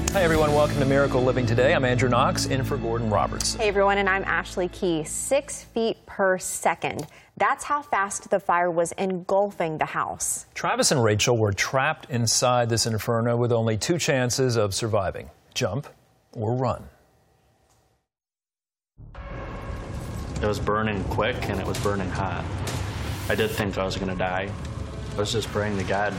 Hi everyone, welcome to Miracle Living Today. I'm Andrew Knox, in for Gordon Roberts. Hey everyone, and I'm Ashley Key. 6 feet per second. That's how fast the fire was engulfing the house. Travis and Rachel were trapped inside this inferno with only 2 chances of surviving: jump or run. It was burning quick and it was burning hot. I did think I was going to die. I was just praying to God.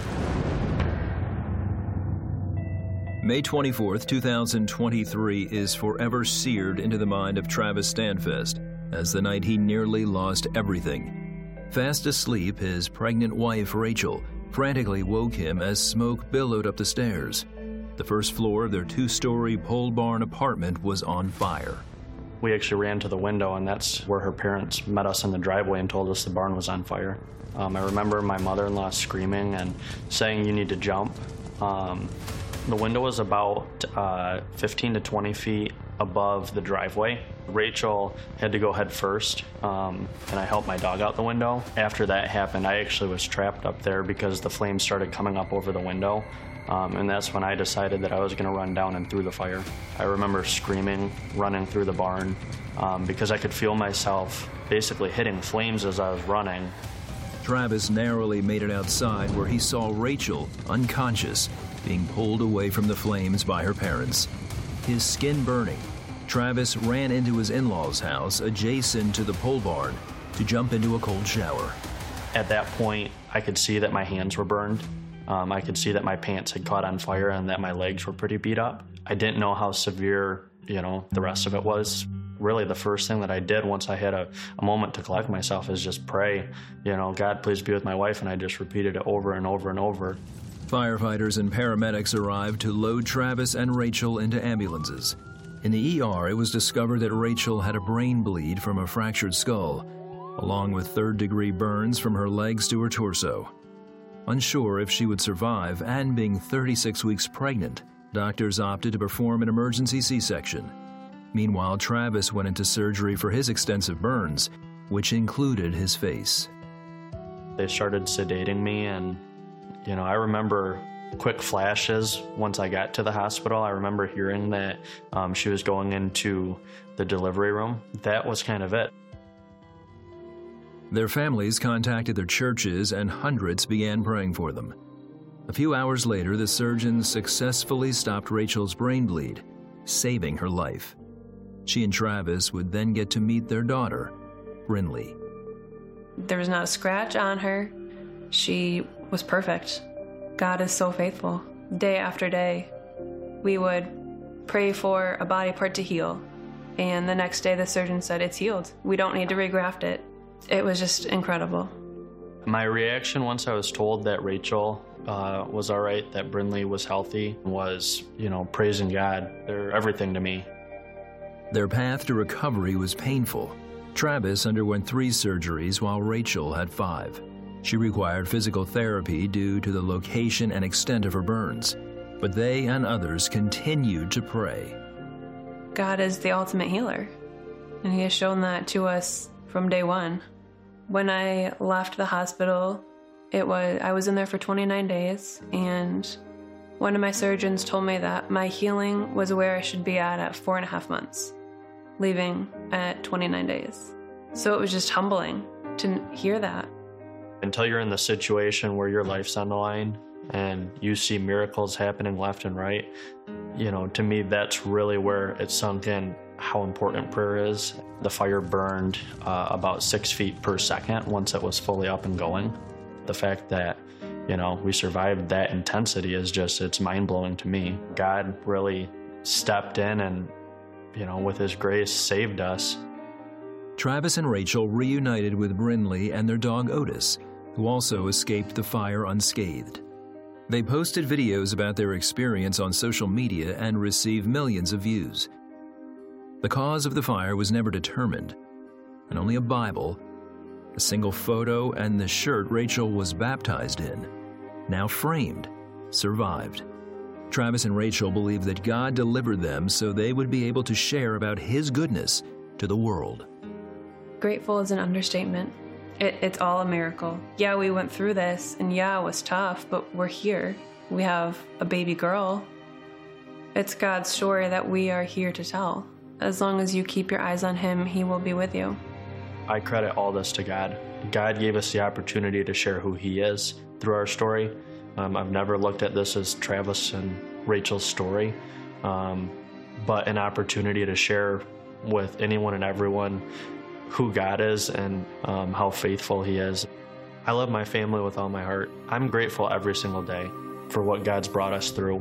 May 24th, 2023 is forever seared into the mind of Travis Standfast as the night he nearly lost everything. Fast asleep, his pregnant wife, Rachel, frantically woke him as smoke billowed up the stairs. The first floor of their 2-story pole barn apartment was on fire. We actually ran to the window, and that's where her parents met us in the driveway and told us the barn was on fire. I remember my mother-in-law screaming and saying, "You need to jump." The window was about 15 to 20 feet above the driveway. Rachel had to go head first, and I helped my dog out the window. After that happened, I actually was trapped up there because the flames started coming up over the window, and that's when I decided that I was going to run down and through the fire. I remember screaming, running through the barn, because I could feel myself basically hitting flames as I was running. Travis narrowly made it outside, where he saw Rachel, unconscious, being pulled away from the flames by her parents. His skin burning, Travis ran into his in-laws' house adjacent to the pole barn to jump into a cold shower. At that point, I could see that my hands were burned. I could see that my pants had caught on fire and that my legs were pretty beat up. I didn't know how severe, the rest of it was. Really, the first thing that I did once I had a moment to collect myself is just pray, "God, please be with my wife," and I just repeated it over and over and over. Firefighters and paramedics arrived to load Travis and Rachel into ambulances. In the ER, it was discovered that Rachel had a brain bleed from a fractured skull, along with third-degree burns from her legs to her torso. Unsure if she would survive, and being 36 weeks pregnant, doctors opted to perform an emergency C-section. Meanwhile, Travis went into surgery for his extensive burns, which included his face. They started sedating me, and I remember quick flashes once I got to the hospital. I remember hearing that she was going into the delivery room. That was kind of it. Their families contacted their churches, and hundreds began praying for them. A few hours later, the surgeons successfully stopped Rachel's brain bleed, saving her life. She and Travis would then get to meet their daughter, Brinley. There was not a scratch on her. She was perfect. God is so faithful. Day after day, we would pray for a body part to heal, and the next day the surgeon said, "It's healed. We don't need to regraft it." It was just incredible. My reaction once I was told that Rachel was all right, that Brinley was healthy, was, praising God. They're everything to me. Their path to recovery was painful. Travis underwent 3 surgeries while Rachel had 5. She required physical therapy due to the location and extent of her burns, but they and others continued to pray. God is the ultimate healer, and He has shown that to us from day one. When I left the hospital, I was in there for 29 days, and one of my surgeons told me that my healing was where I should be at 4.5 months, leaving at 29 days. So it was just humbling to hear that. Until you're in the situation where your life's on the line and you see miracles happening left and right, to me, that's really where it sunk in how important prayer is. The fire burned about 6 feet per second once it was fully up and going. The fact that, we survived that intensity is it's mind-blowing to me. God really stepped in and, with His grace, saved us. Travis and Rachel reunited with Brinley and their dog Otis, who also escaped the fire unscathed. They posted videos about their experience on social media and received millions of views. The cause of the fire was never determined, and only a Bible, a single photo, and the shirt Rachel was baptized in, now framed, survived. Travis and Rachel believe that God delivered them so they would be able to share about His goodness to the world. Grateful is an understatement. It's all a miracle. Yeah, we went through this, and yeah, it was tough, but we're here. We have a baby girl. It's God's story that we are here to tell. As long as you keep your eyes on Him, He will be with you. I credit all this to God. God gave us the opportunity to share who He is through our story. I've never looked at this as Travis and Rachel's story, but an opportunity to share with anyone and everyone who God is and how faithful He is. I love my family with all my heart. I'm grateful every single day for what God's brought us through.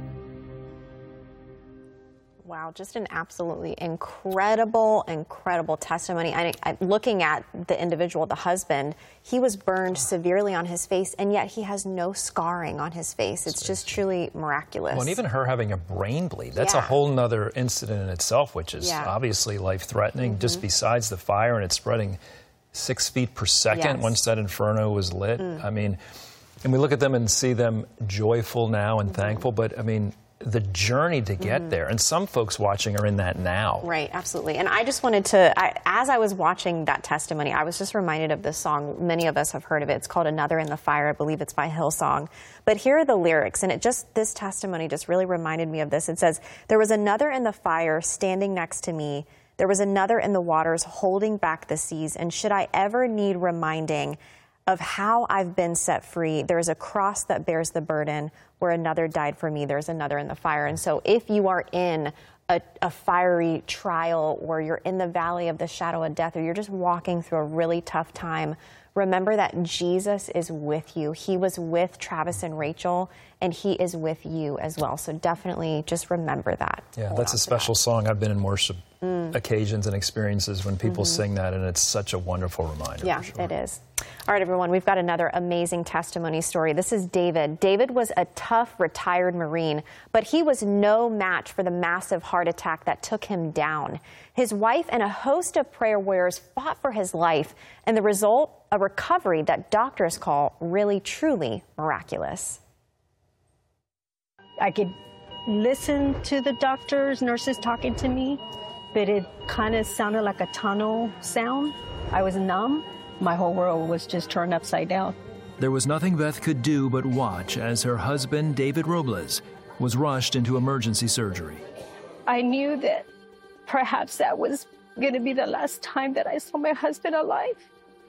Wow, just an absolutely incredible testimony. Looking at the individual, the husband, he was burned severely on his face, and yet he has no scarring on his face. It's just truly miraculous. Well, and even her having a brain bleed, that's a whole nother incident in itself, which is obviously life-threatening, just besides the fire, and it's spreading 6 feet per second once that inferno was lit. I mean, and we look at them and see them joyful now and thankful, but I mean, the journey to get there, and some folks watching are in that now. Right, absolutely. And I just wanted to, as I was watching that testimony, I was just reminded of this song. Many of us have heard of it. It's called Another in the Fire. I believe it's by Hillsong. But here are the lyrics, and this testimony just really reminded me of this. It says, "There was another in the fire standing next to me. There was another in the waters holding back the seas. And should I ever need reminding of how I've been set free, there's a cross that bears the burden. Where another died for me, there's another in the fire." And so if you are in a fiery trial, or you're in the valley of the shadow of death, or you're just walking through a really tough time, remember that Jesus is with you. He was with Travis and Rachel, and He is with you as well. So definitely just remember that. Yeah, that's a special song. I've been in worship occasions and experiences when people sing that, and it's such a wonderful reminder. Yeah, for sure. It is. All right, everyone, we've got another amazing testimony story. This is David. David was a tough, retired Marine, but he was no match for the massive heart attack that took him down. His wife and a host of prayer warriors fought for his life, and the result, a recovery that doctors call really, truly miraculous. I could listen to the doctors, nurses talking to me, but it kind of sounded like a tunnel sound. I was numb. My whole world was just turned upside down. There was nothing Beth could do but watch as her husband, David Robles, was rushed into emergency surgery. I knew that perhaps that was going to be the last time that I saw my husband alive.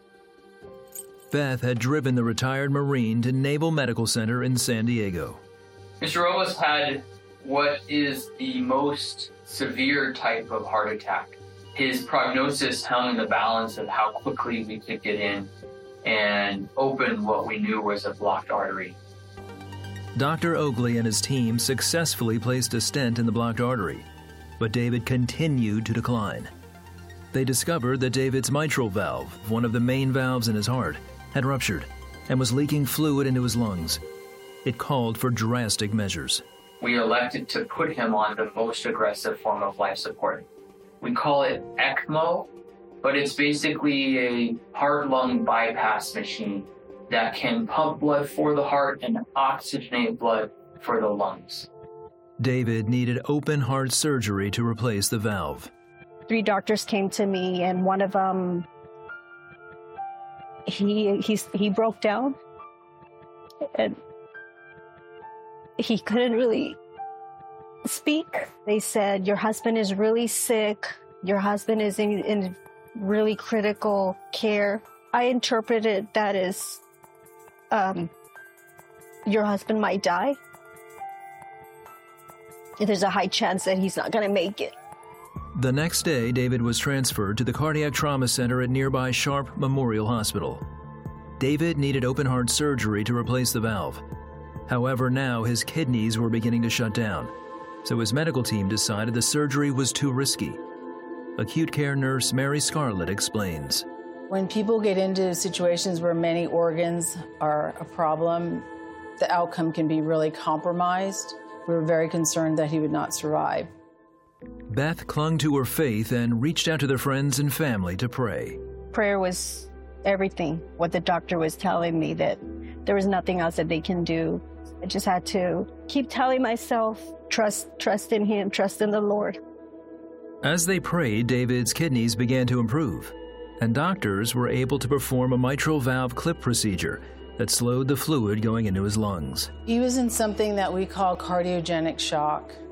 Beth had driven the retired Marine to Naval Medical Center in San Diego. Mr. Robles had what is the most severe type of heart attack. His prognosis hung in the balance of how quickly we could get in and open what we knew was a blocked artery. Dr. Oakley and his team successfully placed a stent in the blocked artery, but David continued to decline. They discovered that David's mitral valve, one of the main valves in his heart, had ruptured and was leaking fluid into his lungs. It called for drastic measures. We elected to put him on the most aggressive form of life support. We call it ECMO, but it's basically a heart-lung bypass machine that can pump blood for the heart and oxygenate blood for the lungs. David needed open heart surgery to replace the valve. 3 doctors came to me, and one of them, he broke down, and he couldn't really speak. They said, "Your husband is really sick. Your husband is in really critical care." I interpreted that as, your husband might die. There's a high chance that he's not going to make it. The next day, David was transferred to the Cardiac Trauma Center at nearby Sharp Memorial Hospital. David needed open-heart surgery to replace the valve. However, now his kidneys were beginning to shut down, so his medical team decided the surgery was too risky. Acute care nurse Mary Scarlett explains. When people get into situations where many organs are a problem, the outcome can be really compromised. We were very concerned that he would not survive. Beth clung to her faith and reached out to their friends and family to pray. Prayer was everything. What the doctor was telling me, that there was nothing else that they can do. I just had to keep telling myself, trust in Him, trust in the Lord. As they prayed, David's kidneys began to improve, and doctors were able to perform a mitral valve clip procedure that slowed the fluid going into his lungs. He was in something that we call cardiogenic shock.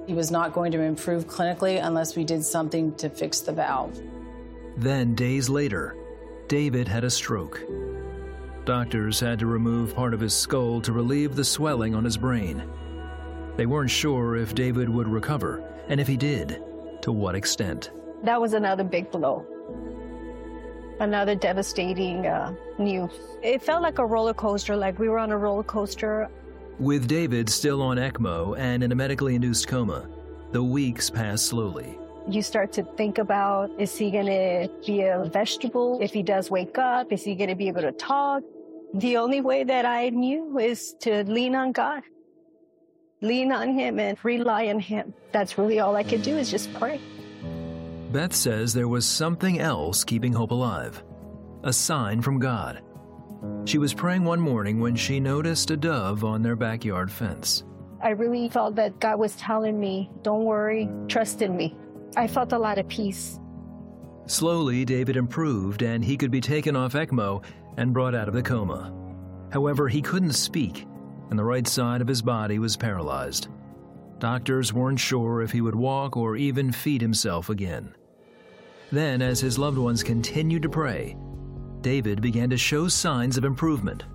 He was not going to improve clinically unless we did something to fix the valve. Then, days later, David had a stroke. Doctors had to remove part of his skull to relieve the swelling on his brain. They weren't sure if David would recover, and if he did, to what extent. That was another big blow. Another devastating news. It felt like a roller coaster, like we were on a roller coaster. With David still on ECMO and in a medically induced coma, the weeks passed slowly. You start to think about, is he going to be a vegetable? If he does wake up, is he going to be able to talk? The only way that I knew is to lean on God. Lean on him and rely on him. That's really all I could do, is just pray. Beth says there was something else keeping hope alive, a sign from God. She was praying one morning when she noticed a dove on their backyard fence. I really felt that God was telling me, don't worry, trust in me. I felt a lot of peace. Slowly, David improved and he could be taken off ECMO and brought out of the coma. However, he couldn't speak, and the right side of his body was paralyzed. Doctors weren't sure if he would walk or even feed himself again. Then, as his loved ones continued to pray, David began to show signs of improvement.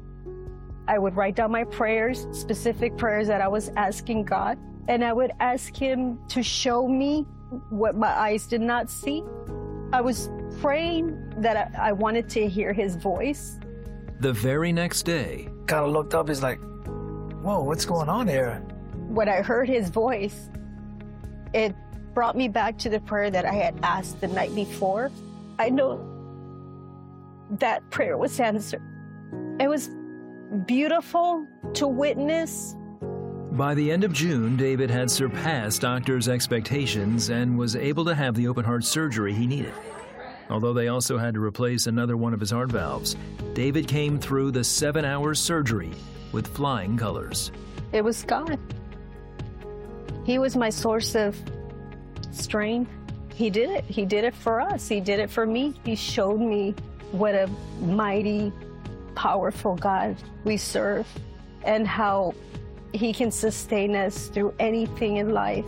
I would write down my prayers, specific prayers that I was asking God, and I would ask him to show me what my eyes did not see. I was praying that I wanted to hear his voice. The very next day, kind of looked up, he's like, whoa, what's going on here? When I heard his voice, it brought me back to the prayer that I had asked the night before. I know that prayer was answered. It was beautiful to witness. By the end of June, David had surpassed doctors' expectations and was able to have the open heart surgery he needed. Although they also had to replace another one of his heart valves, David came through the 7-hour surgery with flying colors. It was God. He was my source of strength. He did it. He did it for us. He did it for me. He showed me what a mighty, powerful God we serve and how he can sustain us through anything in life.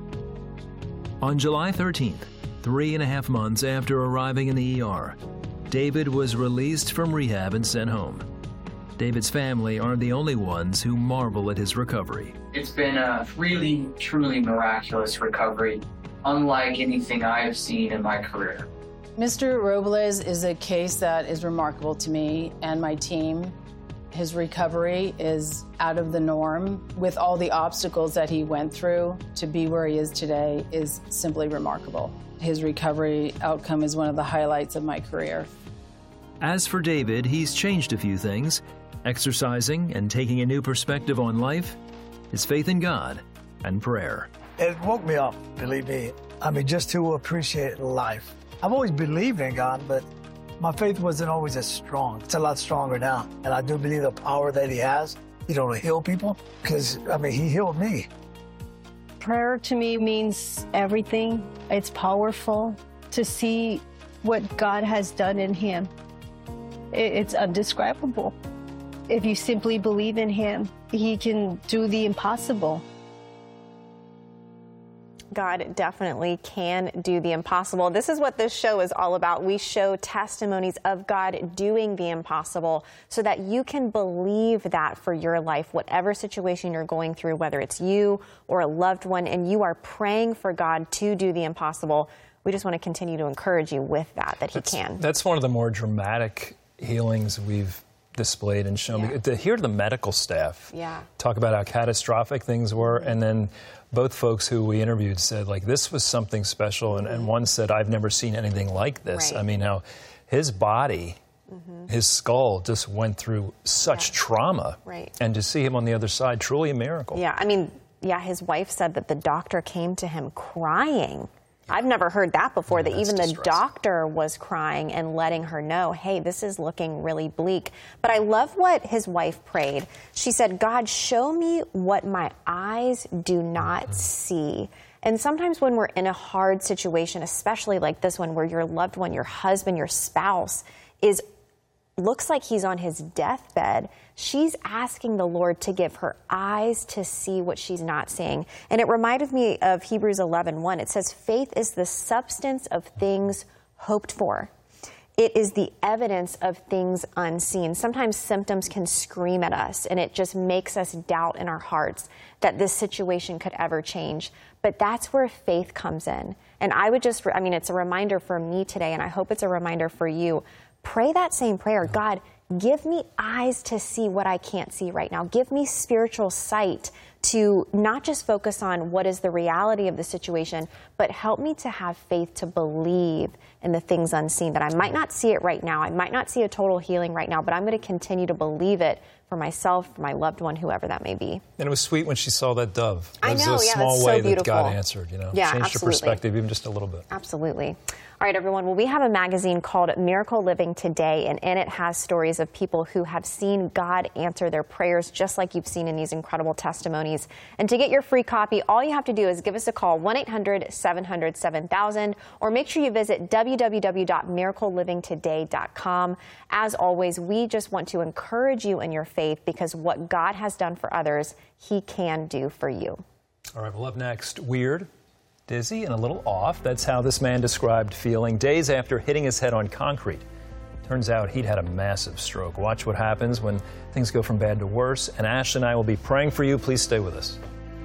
On July 13th, 3.5 months after arriving in the ER, David was released from rehab and sent home. David's family aren't the only ones who marvel at his recovery. It's been a really, truly miraculous recovery, unlike anything I've seen in my career. Mr. Robles is a case that is remarkable to me and my team. His recovery is out of the norm. With all the obstacles that he went through, to be where he is today is simply remarkable. His recovery outcome is one of the highlights of my career. As for David, he's changed a few things, exercising and taking a new perspective on life, his faith in God, and prayer. It woke me up, believe me. I mean, just to appreciate life. I've always believed in God, but my faith wasn't always as strong. It's a lot stronger now. And I do believe the power that he has, to heal people, because, he healed me. Prayer to me means everything. It's powerful to see what God has done in him. It's indescribable. If you simply believe in him, he can do the impossible. God definitely can do the impossible. This is what this show is all about. We show testimonies of God doing the impossible so that you can believe that for your life, whatever situation you're going through, whether it's you or a loved one, and you are praying for God to do the impossible. We just want to continue to encourage you with that he can. That's one of the more dramatic healings we've displayed and shown. Yeah. To hear the medical staff talk about how catastrophic things were, and then both folks who we interviewed said, this was something special, and one said, I've never seen anything like this. Right. How his body, his skull just went through such trauma. Right. And to see him on the other side, truly a miracle. Yeah, his wife said that the doctor came to him crying. I've never heard that before, that even the doctor was crying and letting her know, hey, this is looking really bleak. But I love what his wife prayed. She said, God, show me what my eyes do not see. And sometimes when we're in a hard situation, especially like this one, where your loved one, your husband, your spouse is looks like he's on his deathbed, she's asking the Lord to give her eyes to see what she's not seeing. And it reminded me of Hebrews 11:1. It says, faith is the substance of things hoped for. It is the evidence of things unseen. Sometimes symptoms can scream at us, and it just makes us doubt in our hearts that this situation could ever change. But that's where faith comes in. And I would just, it's a reminder for me today, and I hope it's a reminder for you. Pray that same prayer. God, give me eyes to see what I can't see right now. Give me spiritual sight to not just focus on what is the reality of the situation, but help me to have faith to believe in the things unseen, that I might not see it right now. I might not see a total healing right now, but I'm going to continue to believe it for myself, for my loved one, whoever that may be. And it was sweet when she saw that dove. I know, a small way that God answered, Yeah, changed absolutely. her perspective even just a little bit. Absolutely. All right, everyone. Well, we have a magazine called Miracle Living Today, and in it has stories of people who have seen God answer their prayers, just like you've seen in these incredible testimonies. And to get your free copy, all you have to do is give us a call, 1-800-700-7000, or make sure you visit www.miraclelivingtoday.com. As always, we just want to encourage you in your faith, because what God has done for others, He can do for you. All right, well, up next, weird, dizzy, and a little off. That's how this man described feeling days after hitting his head on concrete. Turns out he'd had a massive stroke. Watch what happens when things go from bad to worse. And Ashley and I will be praying for you. Please stay with us.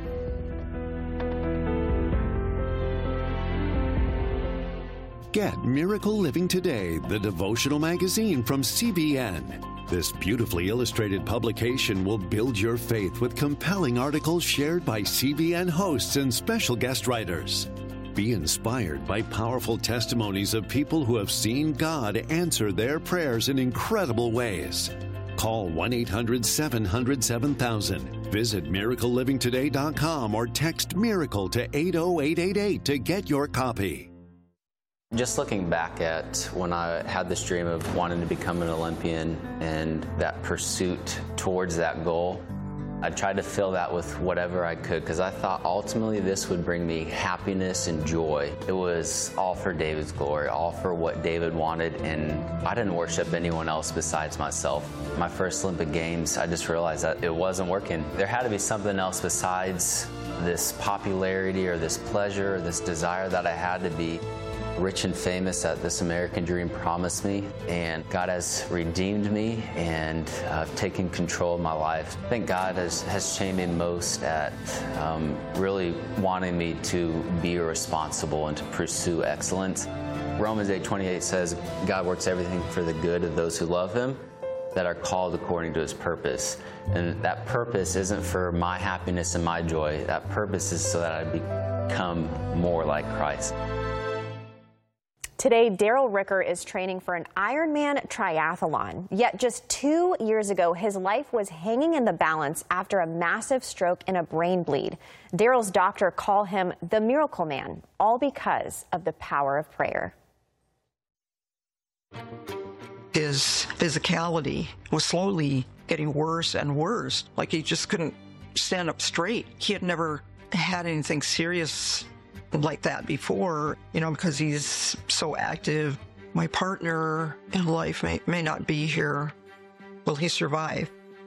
Get Miracle Living Today, the devotional magazine from CBN. This beautifully illustrated publication will build your faith with compelling articles shared by CBN hosts and special guest writers. Be inspired by powerful testimonies of people who have seen God answer their prayers in incredible ways. Call 1-800-700-7000. Visit miraclelivingtoday.com or text MIRACLE to 80888 to get your copy. Just looking back at when I had this dream of wanting to become an Olympian and that pursuit towards that goal, I tried to fill that with whatever I could, because I thought ultimately this would bring me happiness and joy. It was all for David's glory, all for what David wanted, and I didn't worship anyone else besides myself. My first Olympic Games, I just realized that it wasn't working. There had to be something else besides this popularity or this pleasure or this desire that I had to be rich and famous that this American dream promised me, and God has redeemed me and taken control of my life. I think God has changed me most at really wanting me to be responsible and to pursue excellence. Romans 8:28 says, God works everything for the good of those who love Him, that are called according to His purpose. And that purpose isn't for my happiness and my joy. That purpose is so that I become more like Christ. Today, Daryl Ricker is training for an Ironman triathlon. Yet just 2 years ago, his life was hanging in the balance after a massive stroke and a brain bleed. Daryl's doctor called him the Miracle Man, all because of the power of prayer. His physicality was slowly getting worse and worse, like he just couldn't stand up straight. He had never had anything serious like that before, because he's so active. My partner in life may not be here. Will he survive?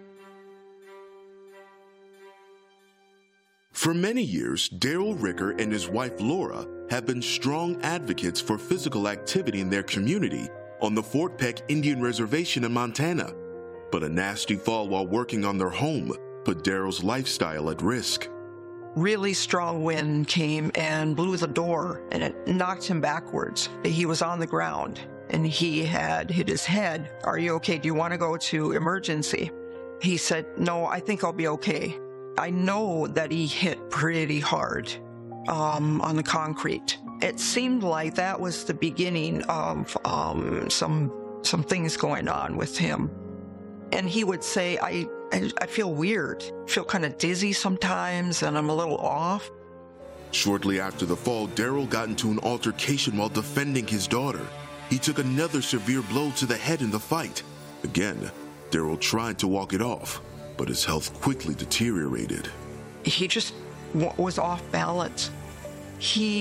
For many years, Daryl Ricker and his wife Laura have been strong advocates for physical activity in their community on the Fort Peck Indian Reservation in Montana. But a nasty fall while working on their home put Daryl's lifestyle at risk. Really strong wind came and blew the door, and it knocked him backwards. He was on the ground, and he had hit his head. Are you okay? Do you want to go to emergency? He said, no, I think I'll be okay. I know that he hit pretty hard on the concrete. It seemed like that was the beginning of some things going on with him. And he would say, I feel weird, feel kind of dizzy sometimes, and I'm a little off. Shortly after the fall, Daryl got into an altercation while defending his daughter. He took another severe blow to the head in the fight. Again, Daryl tried to walk it off, but his health quickly deteriorated. He just was off balance.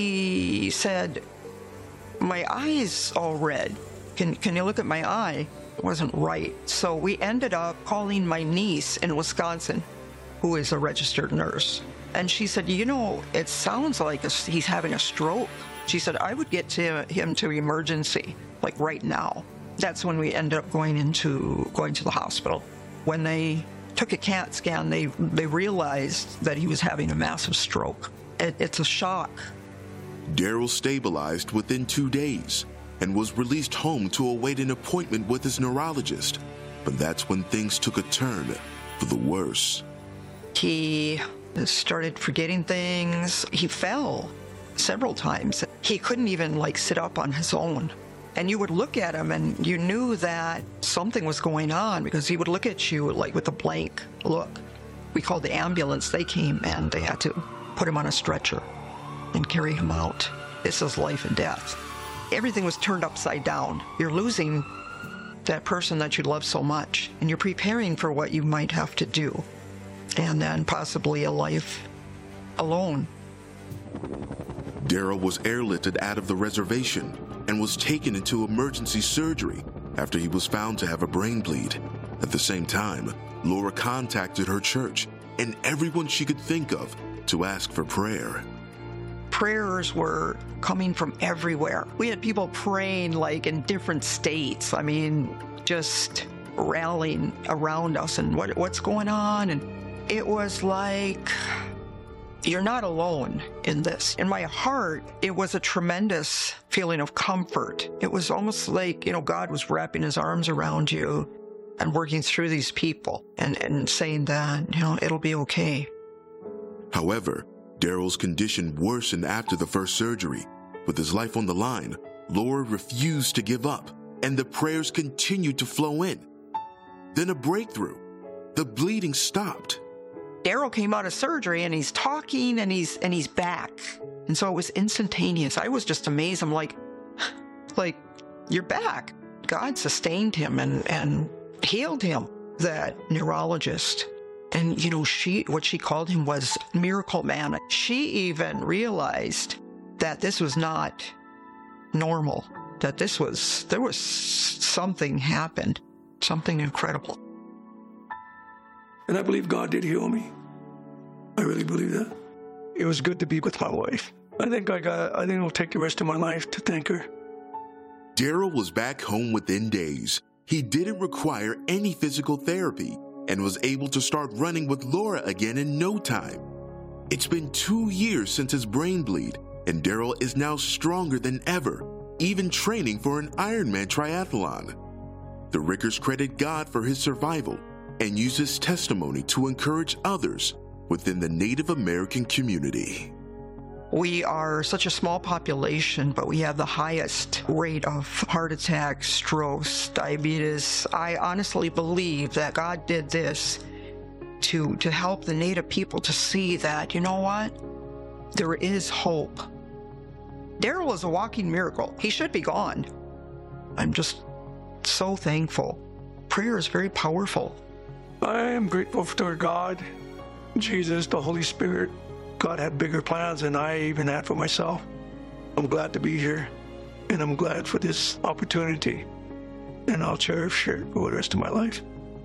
He said, my eye's all red. Can you look at my eye? wasn't right. So we ended up calling my niece in Wisconsin, who is a registered nurse. And she said, you know, it sounds like he's having a stroke. She said, I would get him to emergency, like right now. That's when we ended up going to the hospital. When they took a CAT scan, they realized that he was having a massive stroke. It's a shock. Daryl stabilized within 2 days and was released home to await an appointment with his neurologist. But that's when things took a turn for the worse. He started forgetting things. He fell several times. He couldn't even sit up on his own. And you would look at him and you knew that something was going on because he would look at you with a blank look. We called the ambulance. They came and they had to put him on a stretcher and carry him out. This is life and death. Everything was turned upside down. You're losing that person that you love so much, and you're preparing for what you might have to do, and then possibly a life alone. Daryl was airlifted out of the reservation and was taken into emergency surgery after he was found to have a brain bleed. At the same time, Laura contacted her church and everyone she could think of to ask for prayer. Prayers were coming from everywhere. We had people praying in different states. I mean, just rallying around us and what's going on. And it was like, you're not alone in this. In my heart, it was a tremendous feeling of comfort. It was almost like, God was wrapping his arms around you and working through these people and saying that, it'll be okay. However, Daryl's condition worsened after the first surgery. With his life on the line, Laura refused to give up, and the prayers continued to flow in. Then a breakthrough. The bleeding stopped. Daryl came out of surgery and he's talking and he's back. And so it was instantaneous. I was just amazed. I'm like, you're back. God sustained him and healed him. That neurologist, and what she called him was Miracle Man. She even realized that this was not normal, that there was something happened, something incredible. And I believe God did heal me. I really believe that. It was good to be with my wife. I think it'll take the rest of my life to thank her. Daryl was back home within days. He didn't require any physical therapy and was able to start running with Laura again in no time. It's been 2 years since his brain bleed, and Daryl is now stronger than ever, even training for an Ironman triathlon. The Rickers credit God for his survival and use his testimony to encourage others within the Native American community. We are such a small population, but we have the highest rate of heart attacks, strokes, diabetes. I honestly believe that God did this to help the Native people to see that, there is hope. Daryl is a walking miracle. He should be gone. I'm just so thankful. Prayer is very powerful. I am grateful for God, Jesus, the Holy Spirit. God had bigger plans than I even had for myself. I'm glad to be here, and I'm glad for this opportunity, and I'll cherish it for the rest of my life.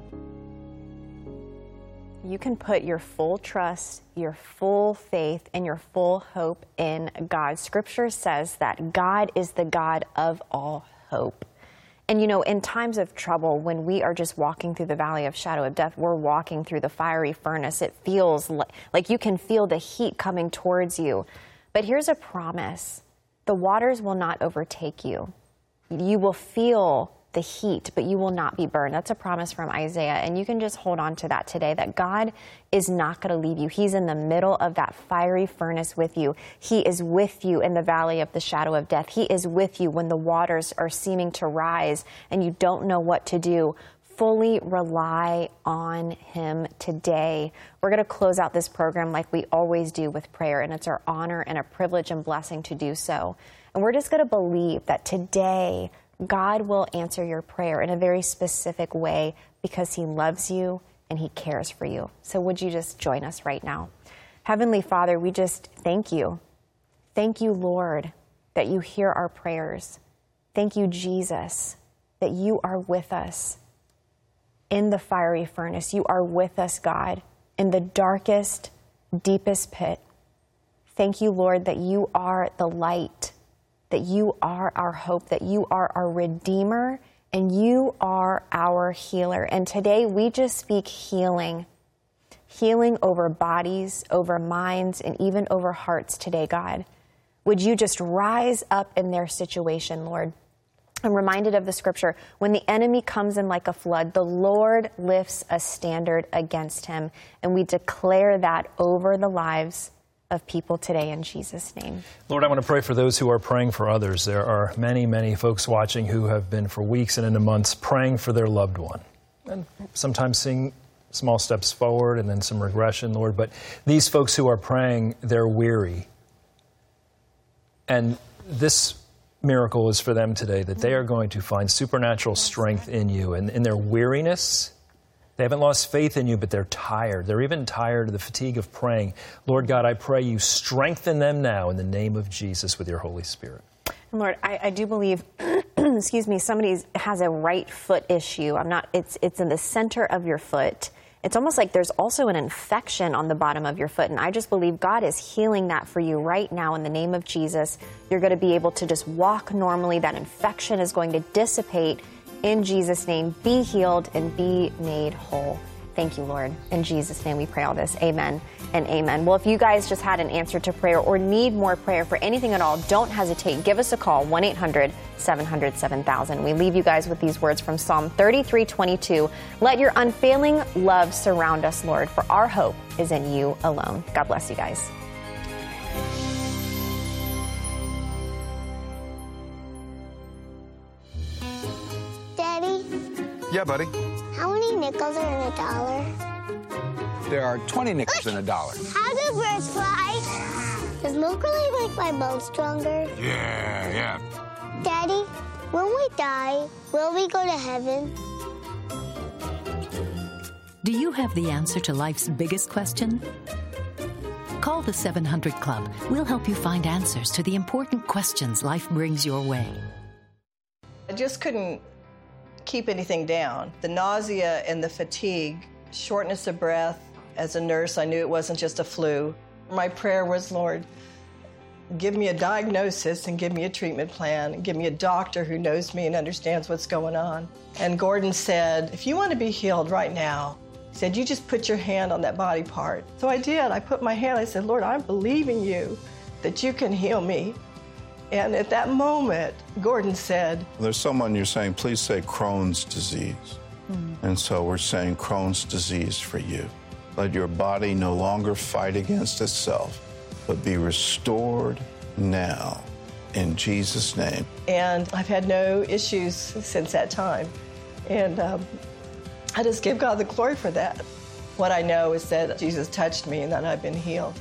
You can put your full trust, your full faith, and your full hope in God. Scripture says that God is the God of all hope. And in times of trouble, when we are just walking through the valley of shadow of death, we're walking through the fiery furnace. It feels like you can feel the heat coming towards you. But here's a promise. The waters will not overtake you. You will feel the heat, but you will not be burned. That's a promise from Isaiah. And you can just hold on to that today, that God is not going to leave you. He's in the middle of that fiery furnace with you. He is with you in the valley of the shadow of death. He is with you when the waters are seeming to rise and you don't know what to do. Fully rely on him today. We're going to close out this program like we always do with prayer, and it's our honor and a privilege and blessing to do so. And we're just going to believe that today God will answer your prayer in a very specific way because he loves you and he cares for you. So would you just join us right now? Heavenly Father, we just thank you. Thank you, Lord, that you hear our prayers. Thank you, Jesus, that you are with us in the fiery furnace. You are with us, God, in the darkest, deepest pit. Thank you, Lord, that you are the light, that you are our hope, that you are our Redeemer, and you are our healer. And today we just speak healing over bodies, over minds, and even over hearts today, God. Would you just rise up in their situation, Lord? I'm reminded of the scripture, when the enemy comes in like a flood, the Lord lifts a standard against him. And we declare that over the lives of people today in Jesus' name. Lord, I want to pray for those who are praying for others. There are many, many folks watching who have been for weeks and into months praying for their loved one. And sometimes seeing small steps forward and then some regression, Lord. But these folks who are praying, they're weary. And this miracle is for them today, that they are going to find supernatural strength in you. And in their weariness, they haven't lost faith in you, but they're tired. They're even tired of the fatigue of praying. Lord God, I pray you strengthen them now in the name of Jesus with your Holy Spirit. And Lord, I do believe, excuse me, somebody has a right foot issue. It's in the center of your foot. It's almost like there's also an infection on the bottom of your foot. And I just believe God is healing that for you right now in the name of Jesus. You're going to be able to just walk normally. That infection is going to dissipate in Jesus' name. Be healed and be made whole. Thank you, Lord. In Jesus' name we pray all this. Amen and amen. Well, if you guys just had an answer to prayer or need more prayer for anything at all, don't hesitate. Give us a call, 1-800-700-7000. We leave you guys with these words from Psalm 33:22. Let your unfailing love surround us, Lord, for our hope is in you alone. God bless you guys. Daddy? Yeah, buddy? How many nickels are in a dollar? There are 20 nickels in a dollar. How do birds fly? Does milk really make my bones stronger? Yeah. Daddy, when we die, will we go to heaven? Do you have the answer to life's biggest question? Call the 700 Club. We'll help you find answers to the important questions life brings your way. I just couldn't keep anything down. The nausea and the fatigue, shortness of breath. As a nurse, I knew it wasn't just a flu. My prayer was, Lord, give me a diagnosis and give me a treatment plan and give me a doctor who knows me and understands what's going on. And Gordon said, if you want to be healed right now, he said, you just put your hand on that body part. So I did. I put my hand, I said, Lord, I'm believing you that you can heal me. And at that moment, Gordon said, there's someone you're saying, please say Crohn's disease. And so we're saying Crohn's disease for you. Let your body no longer fight against itself, but be restored now in Jesus' name. And I've had no issues since that time. And I just give God the glory for that. What I know is that Jesus touched me and that I've been healed.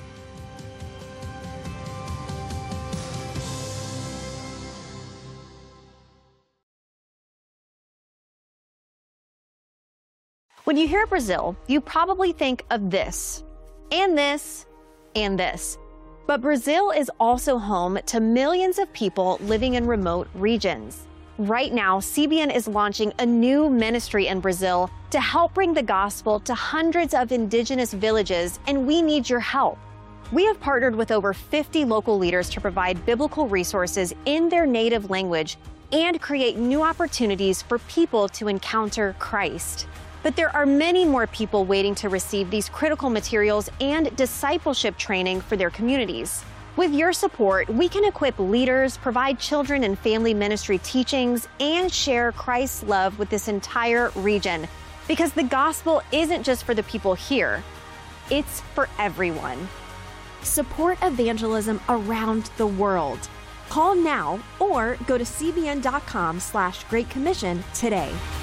When you hear Brazil, you probably think of this, and this, and this. But Brazil is also home to millions of people living in remote regions. Right now, CBN is launching a new ministry in Brazil to help bring the gospel to hundreds of indigenous villages, and we need your help. We have partnered with over 50 local leaders to provide biblical resources in their native language and create new opportunities for people to encounter Christ. But there are many more people waiting to receive these critical materials and discipleship training for their communities. With your support, we can equip leaders, provide children and family ministry teachings, and share Christ's love with this entire region. Because the gospel isn't just for the people here, it's for everyone. Support evangelism around the world. Call now or go to cbn.com/Great Commission today.